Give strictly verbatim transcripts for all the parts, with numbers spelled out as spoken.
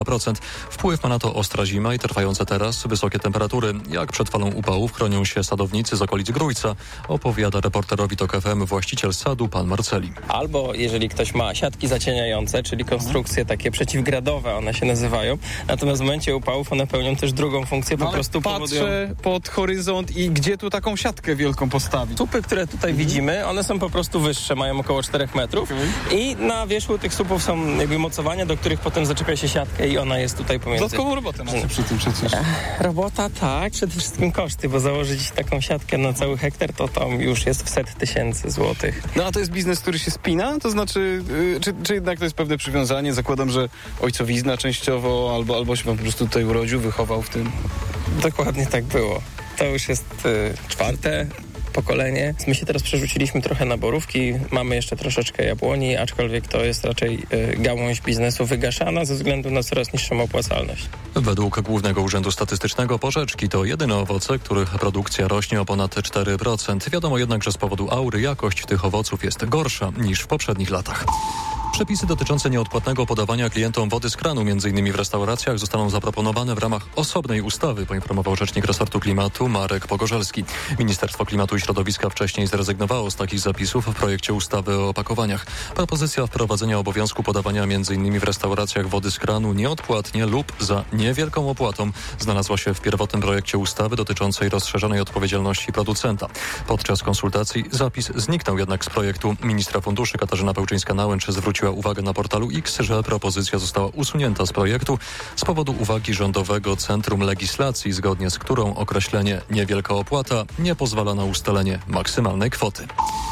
procent. Wpływ ma na to ostra zima i trwające teraz wysokie temperatury. Jak przed falą upałów chronią się sadownicy z okolic Grójca, opowiada reporterowi TOK F M właściciel sadu, pan Marceli. Albo jeżeli ktoś ma siatki zacieniające, czyli konstrukcje takie przeciwgradowe, one się nazywają, natomiast w momencie upałów one pełnią też drugą funkcję, po no, prostu patrzę powodują... pod horyzont i gdzie tu taką siatkę wielką postawić? Słupy, które tutaj mhm. widzimy, one są po prostu wyższe, mają około czterech metrów okay. i na wierzchu tych słupów są jakby mocowania, do których potem zaczepia się siatkę i ona jest tutaj pomiędzy. Dodatkową robotę macie przy tym przecież. Robota tak, przede wszystkim koszty, bo założyć taką siatkę na cały hektar to tam już jest w set tysięcy złotych. No a to jest biznes, który się spina? To znaczy, yy, czy, czy jednak to jest pewne przywiązanie? Zakładam, że ojcowizna częściowo albo, albo się pan po prostu tutaj urodził, wychował w tym? Dokładnie tak było. To już jest yy, czwarte pokolenie. My się teraz przerzuciliśmy trochę na borówki, mamy jeszcze troszeczkę jabłoni, aczkolwiek to jest raczej y, gałąź biznesu wygaszana ze względu na coraz niższą opłacalność. Według Głównego Urzędu Statystycznego porzeczki to jedyne owoce, których produkcja rośnie o ponad cztery procent. Wiadomo jednak, że z powodu aury jakość tych owoców jest gorsza niż w poprzednich latach. Przepisy dotyczące nieodpłatnego podawania klientom wody z kranu, m.in. w restauracjach, zostaną zaproponowane w ramach osobnej ustawy, poinformował rzecznik resortu klimatu Marek Pogorzelski. Ministerstwo Klimatu i Środowiska wcześniej zrezygnowało z takich zapisów w projekcie ustawy o opakowaniach. Propozycja wprowadzenia obowiązku podawania m.in. w restauracjach wody z kranu nieodpłatnie lub za niewielką opłatą znalazła się w pierwotnym projekcie ustawy dotyczącej rozszerzonej odpowiedzialności producenta. Podczas konsultacji zapis zniknął jednak z projektu. Ministra funduszy Katarzyna Pełczyńska-Nałęcz zwróciła uwagę na portalu X, że propozycja została usunięta z projektu z powodu uwagi Rządowego Centrum Legislacji, zgodnie z którą określenie niewielka opłata nie pozwala na ustalenie maksymalnej kwoty.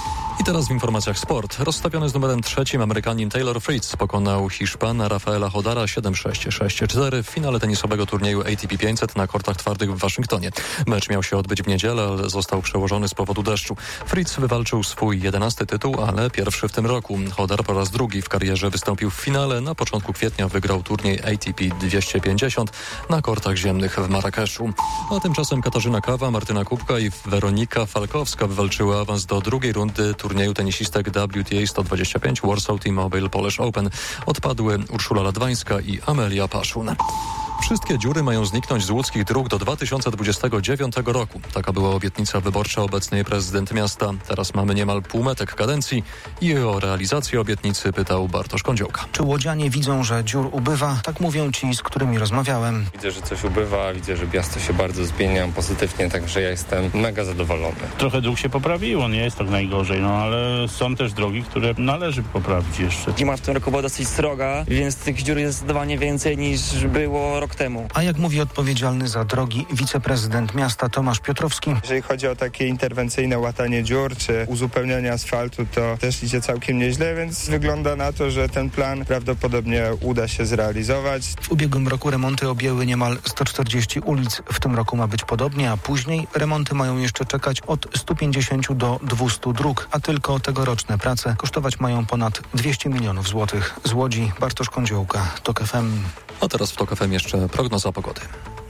I teraz w informacjach sport. Rozstawiony z numerem trzecim Amerykanin Taylor Fritz pokonał Hiszpana Rafaela Hodara siedem sześć, sześć cztery w finale tenisowego turnieju A T P pięćset na kortach twardych w Waszyngtonie. Mecz miał się odbyć w niedzielę, ale został przełożony z powodu deszczu. Fritz wywalczył swój jedenasty tytuł, ale pierwszy w tym roku. Hodar po raz drugi w karierze wystąpił w finale. Na początku kwietnia wygrał turniej A T P dwieście pięćdziesiąt na kortach ziemnych w Marrakeszu. A tymczasem Katarzyna Kawa, Martyna Kubka i Weronika Falkowska wywalczyły awans do drugiej rundy turnieju turnieju tenisistek W T A sto dwadzieścia pięć Warsaw T-Mobile Polish Open. Odpadły Urszula Ladwańska i Amelia Paszun. Wszystkie dziury mają zniknąć z łódzkich dróg do dwa tysiące dwudziestego dziewiątego roku. Taka była obietnica wyborcza obecnej prezydent miasta. Teraz mamy niemal półmetek kadencji i o realizację obietnicy pytał Bartosz Kądziołka. Czy łodzianie widzą, że dziur ubywa? Tak mówią ci, z którymi rozmawiałem. Widzę, że coś ubywa, widzę, że miasto się bardzo zmienia pozytywnie, także ja jestem mega zadowolony. Trochę dróg się poprawiło, nie jest tak najgorzej, no ale są też drogi, które należy poprawić jeszcze. Zima w tym roku była dosyć sroga, więc tych dziur jest zdecydowanie więcej niż było rok temu. A jak mówi odpowiedzialny za drogi wiceprezydent miasta Tomasz Piotrowski? Jeżeli chodzi o takie interwencyjne łatanie dziur czy uzupełnianie asfaltu, to też idzie całkiem nieźle, więc wygląda na to, że ten plan prawdopodobnie uda się zrealizować. W ubiegłym roku remonty objęły niemal sto czterdzieści ulic. W tym roku ma być podobnie, a później remonty mają jeszcze czekać od stu pięćdziesięciu do dwustu dróg, a tylko tegoroczne prace kosztować mają ponad dwieście milionów złotych. Z Łodzi Bartosz Kądziołka, TOK F M. A teraz w TOK F M jeszcze prognoza pogody.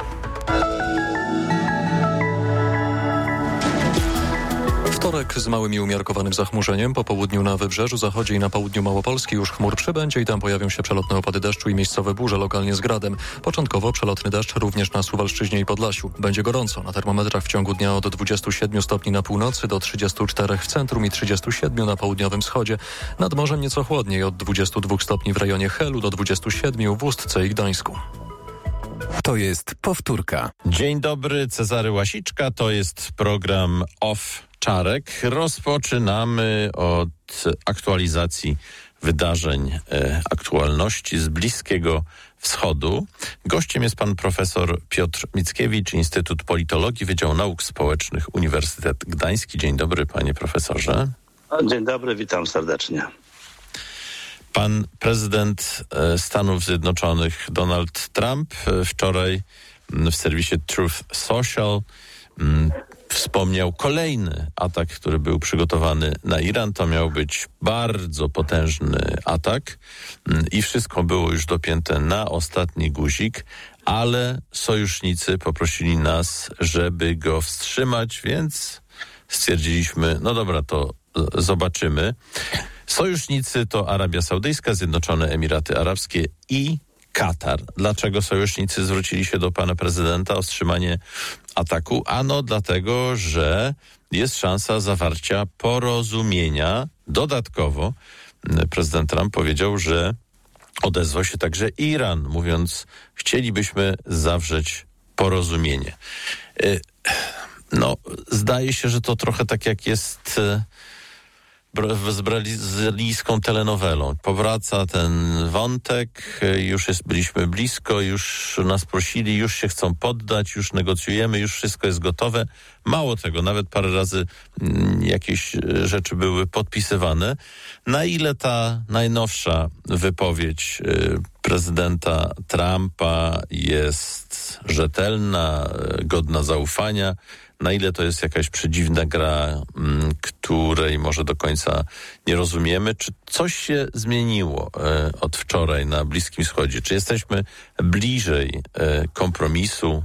Wtorek z małym i umiarkowanym zachmurzeniem. Po południu na wybrzeżu, zachodzie i na południu Małopolski już chmur przybędzie i tam pojawią się przelotne opady deszczu i miejscowe burze, lokalnie z gradem. Początkowo przelotny deszcz również na Suwalszczyźnie i Podlasiu. Będzie gorąco. Na termometrach w ciągu dnia od dwudziestu siedmiu stopni na północy do trzydziestu czterech w centrum i trzydziestu siedmiu na południowym wschodzie. Nad morzem nieco chłodniej, od dwudziestu dwóch stopni w rejonie Helu do dwudziestu siedmiu w Ustce i Gdańsku. To jest powtórka. Dzień dobry, Cezary Łasiczka. To jest program Off Czarek. Rozpoczynamy od aktualizacji wydarzeń, e, aktualności z Bliskiego Wschodu. Gościem jest pan profesor Piotr Mickiewicz, Instytut Politologii, Wydział Nauk Społecznych, Uniwersytet Gdański. Dzień dobry, panie profesorze. Dzień dobry, witam serdecznie. Pan prezydent Stanów Zjednoczonych Donald Trump wczoraj w serwisie Truth Social wspomniał kolejny atak, który był przygotowany na Iran. To miał być bardzo potężny atak i wszystko było już dopięte na ostatni guzik, ale sojusznicy poprosili nas, żeby go wstrzymać, więc stwierdziliśmy, no dobra, to zobaczymy. Sojusznicy to Arabia Saudyjska, Zjednoczone Emiraty Arabskie i Katar. Dlaczego sojusznicy zwrócili się do pana prezydenta o wstrzymanie ataku? Ano dlatego, że jest szansa zawarcia porozumienia. Dodatkowo prezydent Trump powiedział, że odezwał się także Iran, mówiąc, chcielibyśmy zawrzeć porozumienie. No, zdaje się, że to trochę tak jak jest z brazylijską telenowelą. Powraca ten wątek, już jest, byliśmy blisko, już nas prosili, już się chcą poddać, już negocjujemy, już wszystko jest gotowe. Mało tego, nawet parę razy jakieś rzeczy były podpisywane. Na ile ta najnowsza wypowiedź prezydenta Trumpa jest rzetelna, godna zaufania, na ile to jest jakaś przedziwna gra, m, której może do końca nie rozumiemy? Czy coś się zmieniło e, od wczoraj na Bliskim Wschodzie? Czy jesteśmy bliżej e, kompromisu?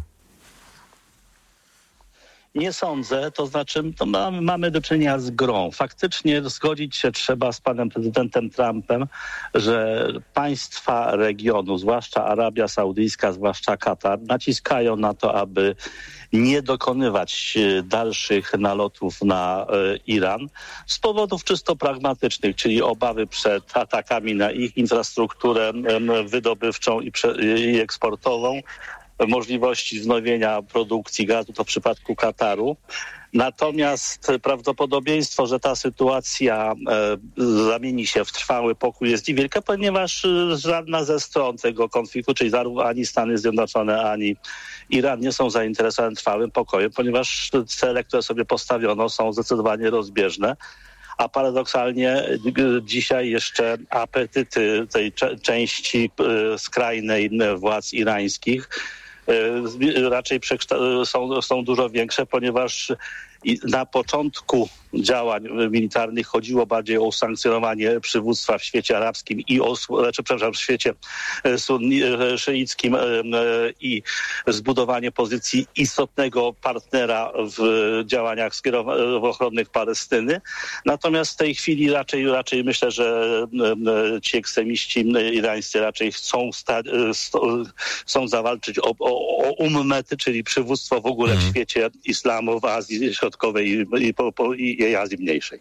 Nie sądzę, to znaczy to mamy, mamy do czynienia z grą. Faktycznie zgodzić się trzeba z panem prezydentem Trumpem, że państwa regionu, zwłaszcza Arabia Saudyjska, zwłaszcza Katar, naciskają na to, aby nie dokonywać dalszych nalotów na e, Iran z powodów czysto pragmatycznych, czyli obawy przed atakami na ich infrastrukturę e, wydobywczą i, prze, i eksportową, możliwości wznowienia produkcji gazu, to w przypadku Kataru. Natomiast prawdopodobieństwo, że ta sytuacja e, zamieni się w trwały pokój jest niewielkie, ponieważ żadna ze stron tego konfliktu, czyli zarówno ani Stany Zjednoczone, ani Iran nie są zainteresowane trwałym pokojem, ponieważ cele, które sobie postawiono, są zdecydowanie rozbieżne. A paradoksalnie dzisiaj jeszcze apetyty tej cze- części e, skrajnej władz irańskich e, raczej przekszta- są, są dużo większe, ponieważ na początku działań militarnych chodziło bardziej o usankcjonowanie przywództwa w świecie arabskim i o, znaczy, przepraszam, w świecie sunni, szyickim i zbudowanie pozycji istotnego partnera w działaniach ochronnych Palestyny. Natomiast w tej chwili raczej, raczej myślę, że ci ekstremiści irańscy raczej chcą, sta, chcą zawalczyć o, o, o ummety, czyli przywództwo w ogóle hmm. w świecie islamu, w Azji Środkowej i, i, i, i Azji Mniejszej.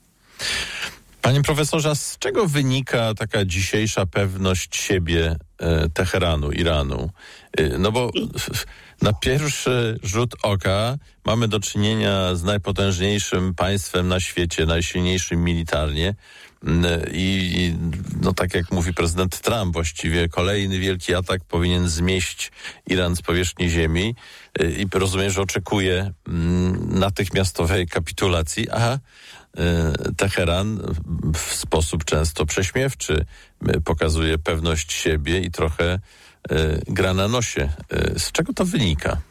Panie profesorze, a z czego wynika taka dzisiejsza pewność siebie e, Teheranu, Iranu? E, no bo na pierwszy rzut oka mamy do czynienia z najpotężniejszym państwem na świecie, najsilniejszym militarnie. I no tak jak mówi prezydent Trump, właściwie kolejny wielki atak powinien zmieść Iran z powierzchni ziemi i rozumiem, że oczekuje natychmiastowej kapitulacji, a Teheran w sposób często prześmiewczy pokazuje pewność siebie i trochę gra na nosie. Z czego to wynika?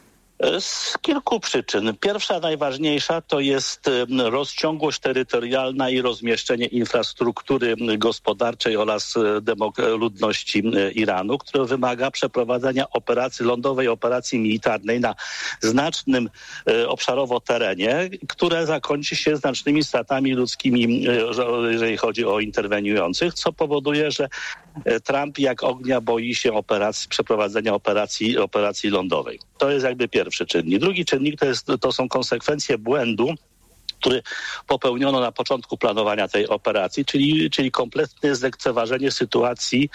Z kilku przyczyn. Pierwsza, najważniejsza, to jest rozciągłość terytorialna i rozmieszczenie infrastruktury gospodarczej oraz demok- ludności Iranu, które wymaga przeprowadzenia operacji lądowej, operacji militarnej na znacznym obszarowo terenie, które zakończy się znacznymi stratami ludzkimi, jeżeli chodzi o interweniujących, co powoduje, że Trump jak ognia boi się operacji, przeprowadzenia operacji, operacji lądowej. To jest jakby pierwszy czynnik. Drugi czynnik to, jest, to są konsekwencje błędu, który popełniono na początku planowania tej operacji, czyli, czyli kompletne zlekceważenie sytuacji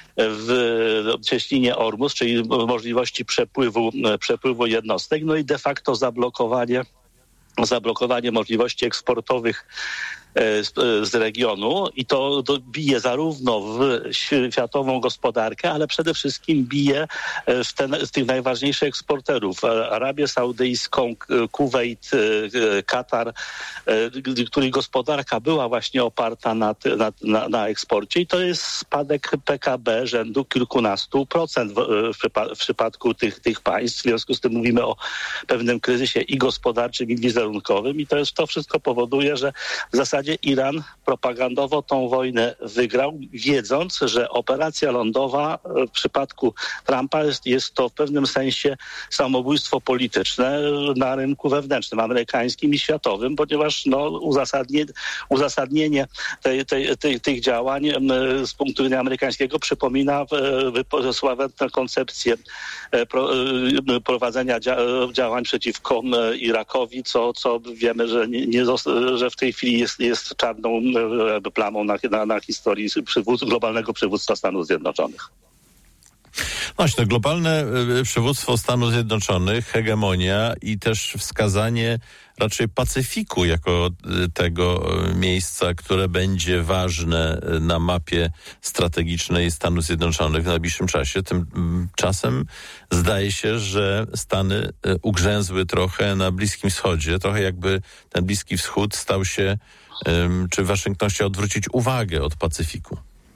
w cieśninie Ormus, czyli możliwości przepływu, przepływu jednostek, no i de facto zablokowanie, zablokowanie możliwości eksportowych z, z regionu i to, to bije zarówno w światową gospodarkę, ale przede wszystkim bije w, ten, w tych najważniejszych eksporterów. Arabię Saudyjską, Kuwejt, Katar, której gospodarka była właśnie oparta na, na, na, na eksporcie i to jest spadek P K B rzędu kilkunastu procent w, w, przypa- w przypadku tych, tych państw. W związku z tym mówimy o pewnym kryzysie i gospodarczym, i wizerunkowym i to jest to wszystko powoduje, że w zasadzie zasadzie Iran propagandowo tą wojnę wygrał, wiedząc, że operacja lądowa w przypadku Trumpa jest, jest to w pewnym sensie samobójstwo polityczne na rynku wewnętrznym, amerykańskim i światowym, ponieważ no, uzasadnie, uzasadnienie tej, tej, tej, tych działań z punktu widzenia amerykańskiego przypomina sławetną koncepcję pro, prowadzenia dzia- działań przeciwko Irakowi, co, co wiemy, że, nie, nie, że w tej chwili jest, jest czarną plamą na, na, na historii przywód, globalnego przywództwa Stanów Zjednoczonych. Właśnie, to globalne przywództwo Stanów Zjednoczonych, hegemonia i też wskazanie raczej Pacyfiku jako tego miejsca, które będzie ważne na mapie strategicznej Stanów Zjednoczonych w najbliższym czasie. Tymczasem zdaje się, że Stany ugrzęzły trochę na Bliskim Wschodzie, trochę jakby ten Bliski Wschód stał się, czy Waszyngton chciał odwrócić uwagę od Pacyfiku.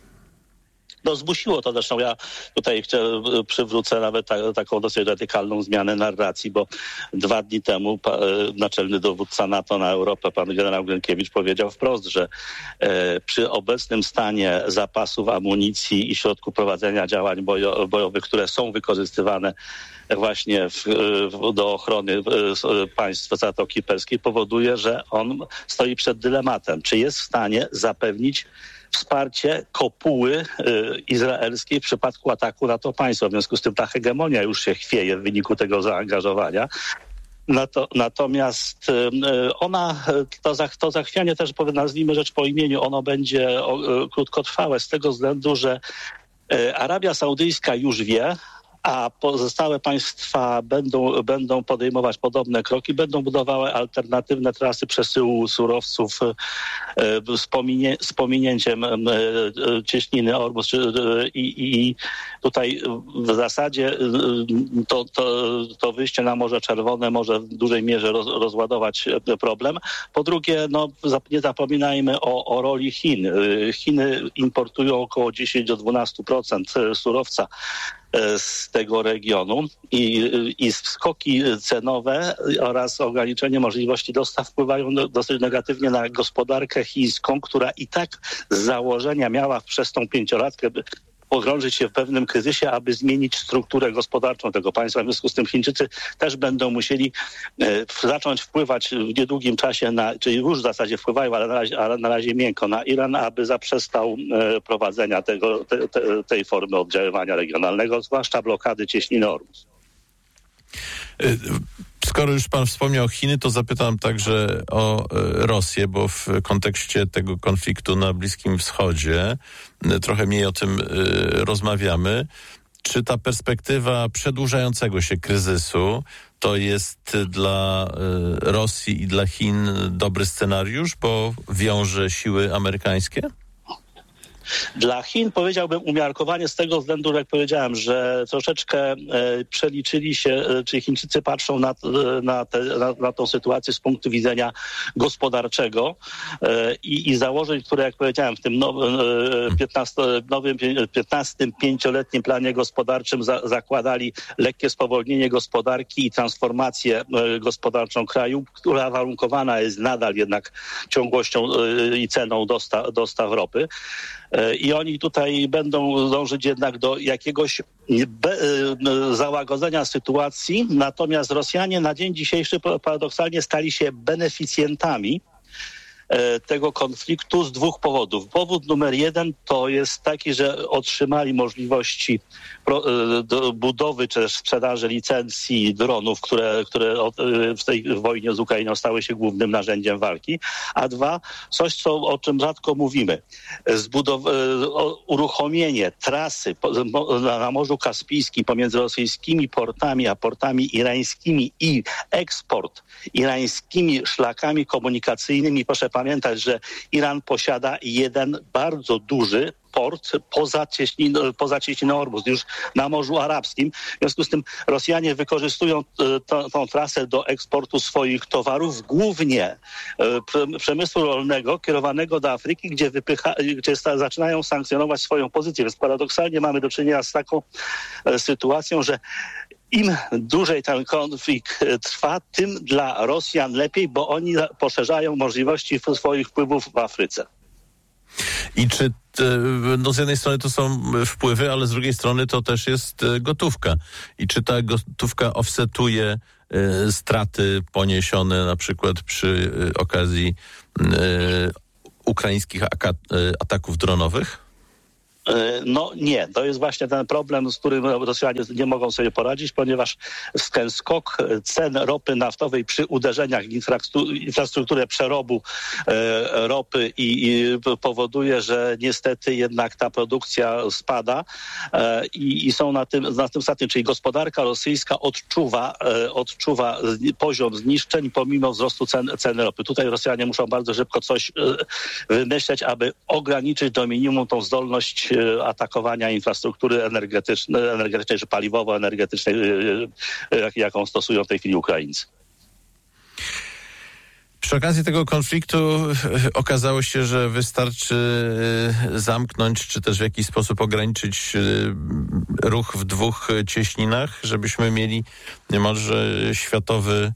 No zmusiło to zresztą, ja tutaj chcę, przywrócę nawet ta, taką dosyć radykalną zmianę narracji, bo dwa dni temu pa, naczelny dowódca NATO na Europę, pan generał Gryńkiewicz, powiedział wprost, że e, przy obecnym stanie zapasów amunicji i środków prowadzenia działań bojo, bojowych, które są wykorzystywane właśnie w, w, do ochrony państw Zatoki Perskiej, powoduje, że on stoi przed dylematem, czy jest w stanie zapewnić wsparcie kopuły y, izraelskiej w przypadku ataku na to państwo. W związku z tym ta hegemonia już się chwieje w wyniku tego zaangażowania. Nato, natomiast y, ona, to, zach, to zachwianie też, nazwijmy rzecz po imieniu, ono będzie o, y, krótkotrwałe z tego względu, że y, Arabia Saudyjska już wie, a pozostałe państwa będą, będą podejmować podobne kroki, będą budowały alternatywne trasy przesyłu surowców e, z, pominie, z pominięciem e, cieśniny Ormus. I, I tutaj w zasadzie to, to, to wyjście na Morze Czerwone może w dużej mierze roz, rozładować problem. Po drugie, no, nie zapominajmy o, o roli Chin. Chiny importują około dziesięć do dwunastu procent surowca z tego regionu i, i skoki cenowe oraz ograniczenie możliwości dostaw wpływają dosyć negatywnie na gospodarkę chińską, która i tak z założenia miała przez tą pięciolatkę pogrążyć się w pewnym kryzysie, aby zmienić strukturę gospodarczą tego państwa. W związku z tym Chińczycy też będą musieli e, zacząć wpływać w niedługim czasie, na, czyli już w zasadzie wpływają, ale na razie, ale na razie miękko na Iran, aby zaprzestał e, prowadzenia tego, te, te, tej formy oddziaływania regionalnego, zwłaszcza blokady cieśniny Ormus. Skoro już pan wspomniał Chiny, to zapytam także o Rosję, bo w kontekście tego konfliktu na Bliskim Wschodzie trochę mniej o tym rozmawiamy. Czy ta perspektywa przedłużającego się kryzysu to jest dla Rosji i dla Chin dobry scenariusz, bo wiąże siły amerykańskie? Dla Chin powiedziałbym umiarkowanie z tego względu, jak powiedziałem, że troszeczkę e, przeliczyli się, e, czyli Chińczycy patrzą na, na, te, na, na tą sytuację z punktu widzenia gospodarczego e, i, i założeń, które, jak powiedziałem, w tym nowym, e, piętnasto, nowym piętnastym pięcioletnim planie gospodarczym za, zakładali lekkie spowolnienie gospodarki i transformację e, gospodarczą kraju, która warunkowana jest nadal jednak ciągłością e, i ceną dosta, dostaw ropy. I oni tutaj będą dążyć jednak do jakiegoś be, załagodzenia sytuacji, natomiast Rosjanie na dzień dzisiejszy paradoksalnie stali się beneficjentami tego konfliktu z dwóch powodów. Powód numer jeden to jest taki, że otrzymali możliwości pro, do budowy czy też sprzedaży licencji dronów, które, które w tej wojnie z Ukrainą stały się głównym narzędziem walki. A dwa, coś, co, o czym rzadko mówimy. Zbudow- uruchomienie trasy na Morzu Kaspijskim pomiędzy rosyjskimi portami a portami irańskimi i eksport irańskimi szlakami komunikacyjnymi. Proszę pamiętać, że Iran posiada jeden bardzo duży port poza cieśniną, poza cieśniną Ormus, już na Morzu Arabskim. W związku z tym Rosjanie wykorzystują to, tą trasę do eksportu swoich towarów, głównie przemysłu rolnego kierowanego do Afryki, gdzie, wypycha, gdzie sta, zaczynają sankcjonować swoją pozycję. Więc paradoksalnie mamy do czynienia z taką sytuacją, że im dłużej ten konflikt trwa, tym dla Rosjan lepiej, bo oni poszerzają możliwości swoich wpływów w Afryce. I czy no z jednej strony to są wpływy, ale z drugiej strony to też jest gotówka. I czy ta gotówka offsetuje straty poniesione na przykład przy okazji ukraińskich ataków dronowych? No nie, to jest właśnie ten problem, z którym Rosjanie nie mogą sobie poradzić, ponieważ ten skok cen ropy naftowej przy uderzeniach w infrastrukturę przerobu e, ropy i, i powoduje, że niestety jednak ta produkcja spada e, i, i są na tym, na tym ostatnim, czyli gospodarka rosyjska odczuwa, e, odczuwa poziom zniszczeń pomimo wzrostu cen, ceny ropy. Tutaj Rosjanie muszą bardzo szybko coś e, wymyśleć, aby ograniczyć do minimum tą zdolność atakowania infrastruktury energetycznej, energetycznej czy paliwowo-energetycznej, jaką stosują w tej chwili Ukraińcy. Przy okazji tego konfliktu okazało się, że wystarczy zamknąć, czy też w jakiś sposób ograniczyć ruch w dwóch cieśninach, żebyśmy mieli niemalże światowy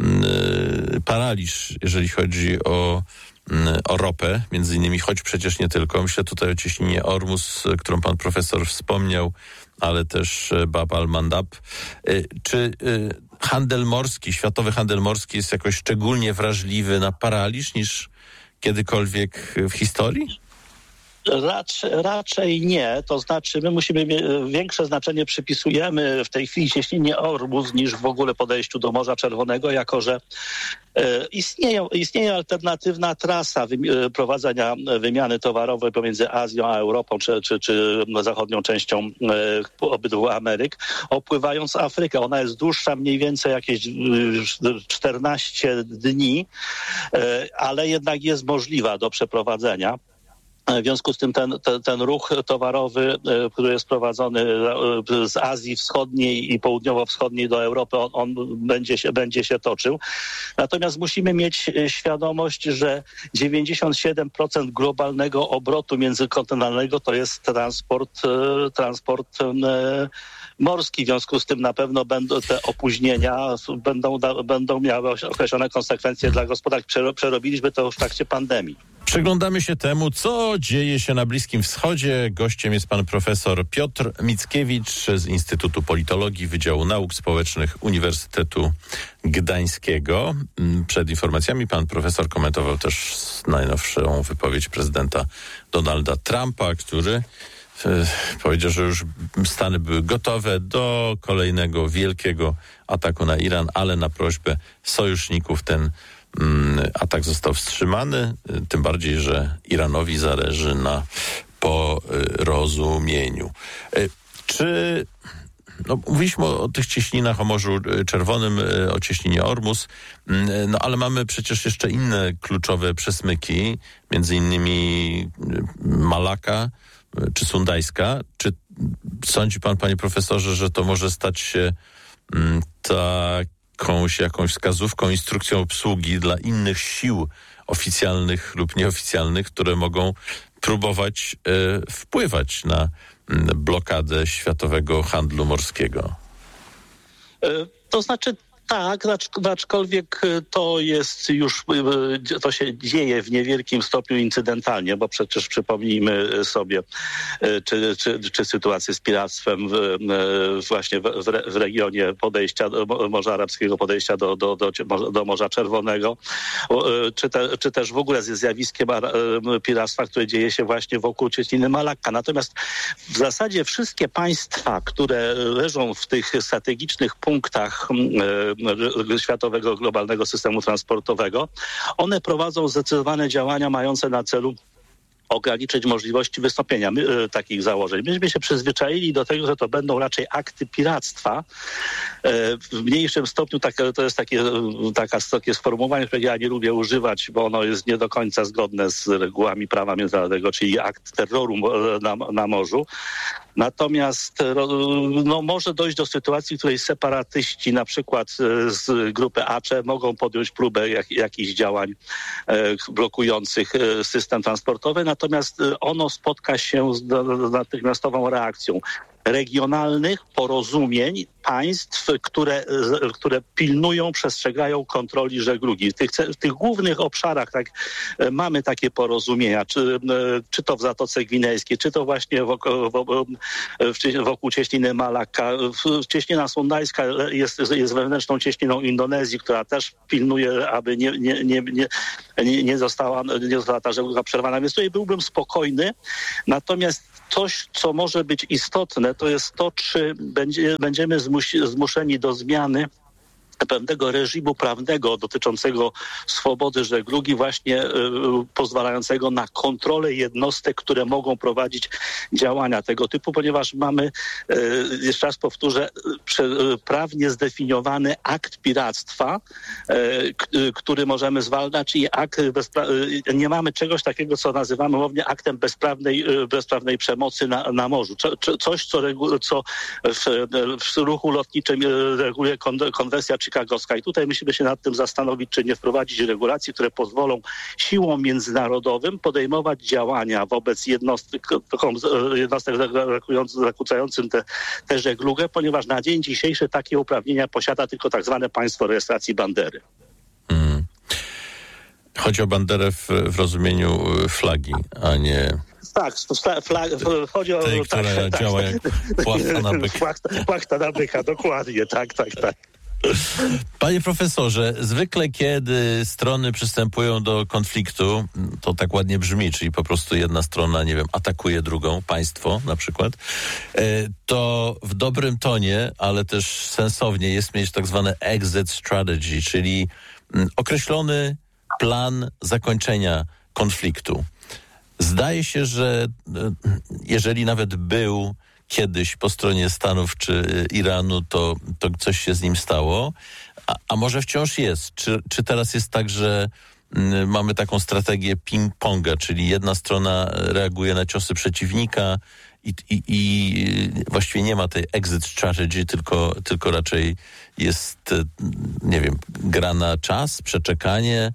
paraliż, jeżeli chodzi o o ropę, między innymi, choć przecież nie tylko. Myślę tutaj o cieśninie Ormus, którą pan profesor wspomniał, ale też Bab al-Mandab. Czy handel morski, światowy handel morski jest jakoś szczególnie wrażliwy na paraliż niż kiedykolwiek w historii? Raczej, raczej nie, to znaczy my musimy, większe znaczenie przypisujemy w tej chwili cieśninie Ormus niż w ogóle podejściu do Morza Czerwonego, jako że e, istnieje, istnieje alternatywna trasa wymi- prowadzenia wymiany towarowej pomiędzy Azją a Europą, czy, czy, czy zachodnią częścią e, obydwu Ameryk, opływając Afrykę. Ona jest dłuższa mniej więcej jakieś czternaście dni, e, ale jednak jest możliwa do przeprowadzenia. W związku z tym ten, ten, ten ruch towarowy, który jest prowadzony z Azji Wschodniej i Południowo-Wschodniej do Europy, on, on będzie, się, będzie się toczył. Natomiast musimy mieć świadomość, że dziewięćdziesiąt siedem procent globalnego obrotu międzykontynentalnego to jest transport, transport morski. W związku z tym na pewno będą te opóźnienia będą, będą miały określone konsekwencje dla gospodarki. Przerobiliśmy to już w trakcie pandemii. Przyglądamy się temu, co dzieje się na Bliskim Wschodzie. Gościem jest pan profesor Piotr Mickiewicz z Instytutu Politologii Wydziału Nauk Społecznych Uniwersytetu Gdańskiego. Przed informacjami pan profesor komentował też najnowszą wypowiedź prezydenta Donalda Trumpa, który powiedział, że już Stany były gotowe do kolejnego wielkiego ataku na Iran, ale na prośbę sojuszników ten atak został wstrzymany, tym bardziej, że Iranowi zależy na porozumieniu. Czy, no mówiliśmy o, o tych cieśninach, o Morzu Czerwonym, o cieśninie Ormus, no ale mamy przecież jeszcze inne kluczowe przesmyki, między innymi Malaka czy Sundajska. Czy sądzi pan, panie profesorze, że to może stać się tak jakąś, jakąś wskazówką, instrukcją obsługi dla innych sił oficjalnych lub nieoficjalnych, które mogą próbować e, wpływać na m, blokadę światowego handlu morskiego? To znaczy tak, aczkolwiek to jest już, to się dzieje w niewielkim stopniu incydentalnie, bo przecież przypomnijmy sobie, czy, czy, czy sytuację z piractwem w, właśnie w, w regionie podejścia do Morza Arabskiego, podejścia do, do, do, do Morza Czerwonego, czy, te, czy też w ogóle ze zjawiskiem piractwa, które dzieje się właśnie wokół cieśniny Malakka. Natomiast w zasadzie wszystkie państwa, które leżą w tych strategicznych punktach światowego, globalnego systemu transportowego, one prowadzą zdecydowane działania mające na celu ograniczyć możliwości wystąpienia my, y, takich założeń. Myśmy się przyzwyczaili do tego, że to będą raczej akty piractwa. Y, w mniejszym stopniu tak, to jest takie, taka, takie sformułowanie, którego ja nie lubię używać, bo ono jest nie do końca zgodne z regułami prawa międzynarodowego, czyli akt terroru na, na morzu. Natomiast no, może dojść do sytuacji, w której separatyści na przykład z grupy Acze mogą podjąć próbę jak, jakichś działań e, blokujących e, system transportowy, natomiast ono spotka się z, z natychmiastową reakcją regionalnych porozumień państw, które, które pilnują, przestrzegają kontroli żeglugi. W tych, w tych głównych obszarach tak, mamy takie porozumienia, czy, czy to w Zatoce Gwinejskiej, czy to właśnie wokół, wokół cieśniny Malakka. Cieśnina Sundajska jest, jest wewnętrzną cieśniną Indonezji, która też pilnuje, aby nie, nie, nie, nie, nie, została, nie została ta żegluga przerwana. Więc tutaj byłbym spokojny. Natomiast coś, co może być istotne, to jest to, czy będzie, będziemy zmusi, zmuszeni do zmiany pewnego reżimu prawnego dotyczącego swobody żeglugi, właśnie y, pozwalającego na kontrolę jednostek, które mogą prowadzić działania tego typu, ponieważ mamy, y, jeszcze raz powtórzę, prze, y, prawnie zdefiniowany akt piractwa, y, k, y, który możemy zwalczać i akt bezpra- y, nie mamy czegoś takiego, co nazywamy umownie aktem bezprawnej, y, bezprawnej przemocy na, na morzu. Cze, cze, coś, co, regu- co w, w ruchu lotniczym y, reguluje kon, konwencja chicagowska. I tutaj musimy się nad tym zastanowić, czy nie wprowadzić regulacji, które pozwolą siłom międzynarodowym podejmować działania wobec jednostek, jednostek zakłócającym tę te żeglugę, ponieważ na dzień dzisiejszy takie uprawnienia posiada tylko tak zwane państwo rejestracji bandery. Hmm. Chodzi o banderę w, w rozumieniu flagi, a nie... Tak, flag, chodzi o... Tej, tak, która tak, działa tak, jak płachta na byka. Płachta, płachta na byka, dokładnie, tak, tak, tak. Panie profesorze, zwykle kiedy strony przystępują do konfliktu, to tak ładnie brzmi, czyli po prostu jedna strona, nie wiem, atakuje drugą, państwo na przykład, to w dobrym tonie, ale też sensownie jest mieć tak zwane exit strategy, czyli określony plan zakończenia konfliktu. Zdaje się, że jeżeli nawet był kiedyś po stronie Stanów czy Iranu, to, to coś się z nim stało, a, a może wciąż jest. Czy, czy teraz jest tak, że m, mamy taką strategię ping-ponga, czyli jedna strona reaguje na ciosy przeciwnika i, i, i właściwie nie ma tej exit strategy, tylko, tylko raczej jest, nie wiem, gra na czas, przeczekanie.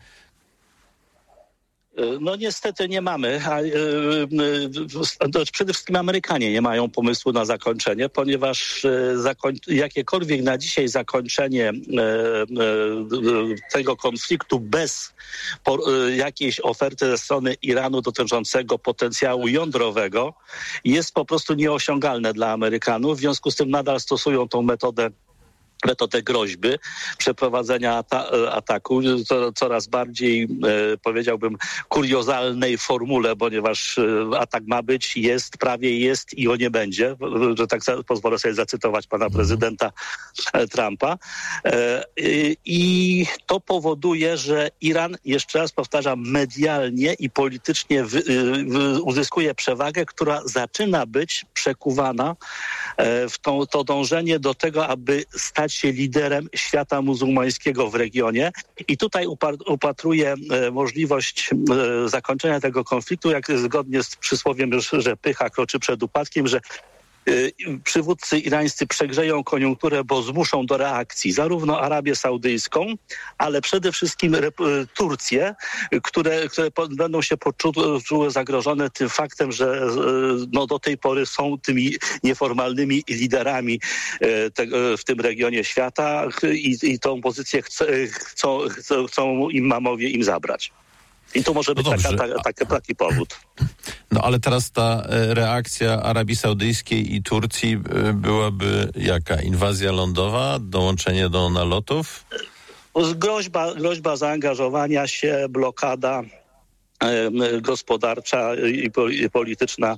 No niestety nie mamy. A, y, y, y, przede wszystkim Amerykanie nie mają pomysłu na zakończenie, ponieważ y, zakoń, jakiekolwiek na dzisiaj zakończenie y, y, tego konfliktu bez po, y, jakiejś oferty ze strony Iranu dotyczącego potencjału jądrowego jest po prostu nieosiągalne dla Amerykanów. W związku z tym nadal stosują tą metodę metodę groźby, przeprowadzenia ata- ataku, to, coraz bardziej, e, powiedziałbym, kuriozalnej formule, ponieważ e, atak ma być, jest, prawie jest i o nie będzie, że tak za- pozwolę sobie zacytować pana prezydenta e, Trumpa. E, I to powoduje, że Iran, jeszcze raz powtarzam, medialnie i politycznie wy, wy, uzyskuje przewagę, która zaczyna być przekuwana e, w tą, to dążenie do tego, aby stać się liderem świata muzułmańskiego w regionie i tutaj upatruję e, możliwość e, zakończenia tego konfliktu, jak zgodnie z przysłowiem, że pycha kroczy przed upadkiem, że przywódcy irańscy przegrzeją koniunkturę, bo zmuszą do reakcji zarówno Arabię Saudyjską, ale przede wszystkim Turcję, które, które będą się poczuły zagrożone tym faktem, że no, do tej pory są tymi nieformalnymi liderami te, w tym regionie świata i, i tą pozycję chce, chcą, chcą imamowie im zabrać. I to może być no taka, ta, taka, taki powód. No ale teraz ta reakcja Arabii Saudyjskiej i Turcji byłaby jaka? Inwazja lądowa? Dołączenie do nalotów? Groźba, groźba zaangażowania się, blokada gospodarcza i polityczna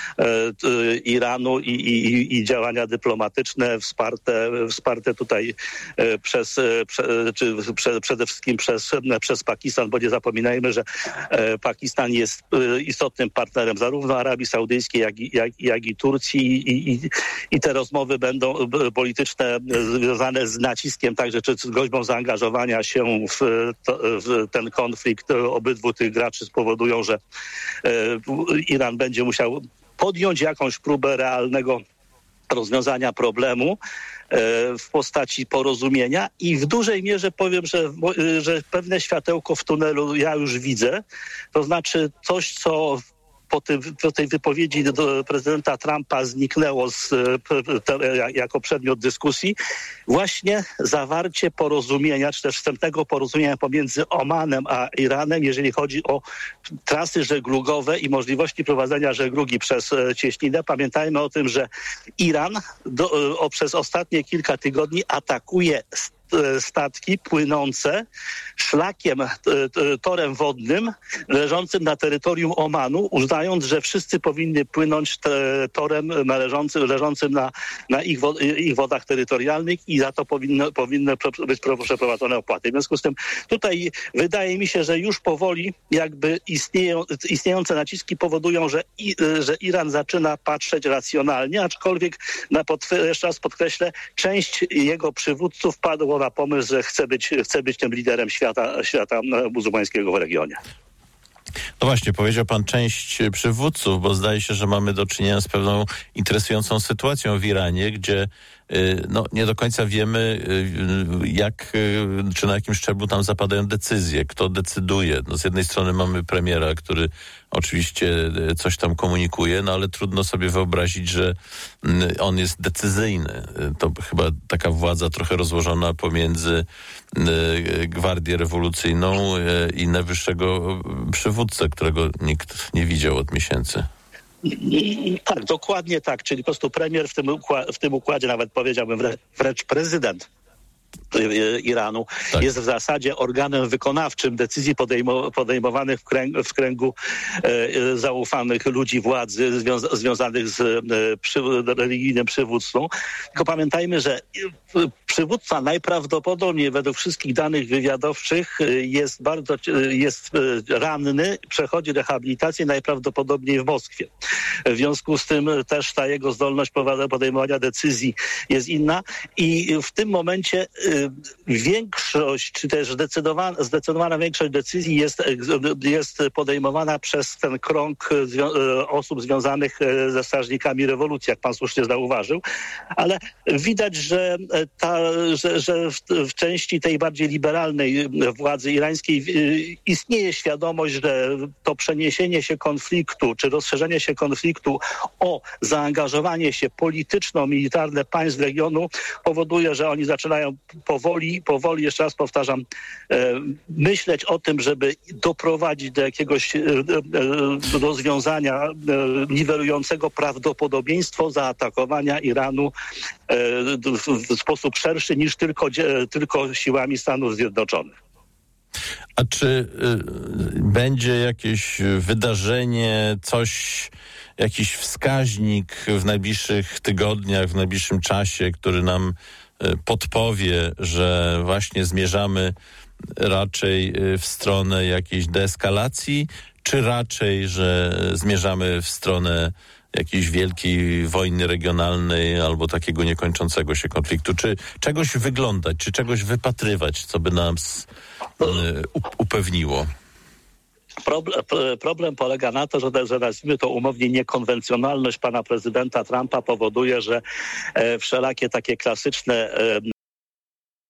Iranu i, i, i działania dyplomatyczne wsparte, wsparte tutaj przez, czy przede wszystkim przez, przez Pakistan, bo nie zapominajmy, że Pakistan jest istotnym partnerem zarówno Arabii Saudyjskiej, jak i, jak, jak i Turcji i, i, i te rozmowy będą polityczne związane z naciskiem także, czy z groźbą zaangażowania się w, to, w ten konflikt obydwu tych graczy powodują, że e, Iran będzie musiał podjąć jakąś próbę realnego rozwiązania problemu e, w postaci porozumienia i w dużej mierze powiem, że, że pewne światełko w tunelu ja już widzę, to znaczy coś, co po, tym, po tej wypowiedzi do prezydenta Trumpa zniknęło z, te, jako przedmiot dyskusji, właśnie zawarcie porozumienia, czy też wstępnego porozumienia pomiędzy Omanem a Iranem, jeżeli chodzi o trasy żeglugowe i możliwości prowadzenia żeglugi przez cieśninę. Pamiętajmy o tym, że Iran do, o, przez ostatnie kilka tygodni atakuje statki płynące szlakiem, torem wodnym leżącym na terytorium Omanu, uznając, że wszyscy powinni płynąć torem leżącym, leżącym na, na ich, wo, ich wodach terytorialnych i za to powinno, powinny być przeprowadzone opłaty. W związku z tym tutaj wydaje mi się, że już powoli jakby istnieją, istniejące naciski powodują, że, i, że Iran zaczyna patrzeć racjonalnie, aczkolwiek na podkre- jeszcze raz podkreślę, część jego przywódców padło na pomysł, że chce być, chce być tym liderem świata, świata muzułmańskiego w regionie. No właśnie, powiedział pan część przywódców, bo zdaje się, że mamy do czynienia z pewną interesującą sytuacją w Iranie, gdzie no, nie do końca wiemy, jak, czy na jakim szczeblu tam zapadają decyzje, kto decyduje. No, z jednej strony mamy premiera, który oczywiście coś tam komunikuje, no ale trudno sobie wyobrazić, że on jest decyzyjny. To chyba taka władza trochę rozłożona pomiędzy Gwardię Rewolucyjną i najwyższego przywódcę, którego nikt nie widział od miesięcy. Tak, dokładnie tak. Czyli po prostu premier w tym, ukła- w tym układzie, nawet powiedziałbym wrę- wręcz prezydent Iranu, tak, jest w zasadzie organem wykonawczym decyzji podejmo- podejmowanych w, kręg- w kręgu e, zaufanych ludzi władzy związa- związanych z e, przy- religijnym przywództwem. Tylko pamiętajmy, że przywódca najprawdopodobniej według wszystkich danych wywiadowczych jest bardzo jest ranny, przechodzi rehabilitację najprawdopodobniej w Moskwie. W związku z tym też ta jego zdolność podejmowania decyzji jest inna i w tym momencie większość, czy też zdecydowana, zdecydowana większość decyzji jest, jest podejmowana przez ten krąg zwią- osób związanych ze strażnikami rewolucji, jak pan słusznie zauważył, ale widać, że ta, że, że w, w części tej bardziej liberalnej władzy irańskiej istnieje świadomość, że to przeniesienie się konfliktu, czy rozszerzenie się konfliktu o zaangażowanie się polityczno-militarne państw regionu powoduje, że oni zaczynają powoli, powoli, jeszcze raz powtarzam, e, myśleć o tym, żeby doprowadzić do jakiegoś e, e, rozwiązania e, niwelującego prawdopodobieństwo zaatakowania Iranu e, w, w sposób szerszy niż tylko, tylko siłami Stanów Zjednoczonych. A czy y, będzie jakieś wydarzenie, coś, jakiś wskaźnik w najbliższych tygodniach, w najbliższym czasie, który nam podpowie, że właśnie zmierzamy raczej w stronę jakiejś deeskalacji, czy raczej, że zmierzamy w stronę jakiejś wielkiej wojny regionalnej albo takiego niekończącego się konfliktu? Czy czegoś wyglądać, czy czegoś wypatrywać, co by nas upewniło? Problem, problem polega na to, że, że nazwijmy to umownie niekonwencjonalność pana prezydenta Trumpa powoduje, że e, wszelakie takie klasyczne e,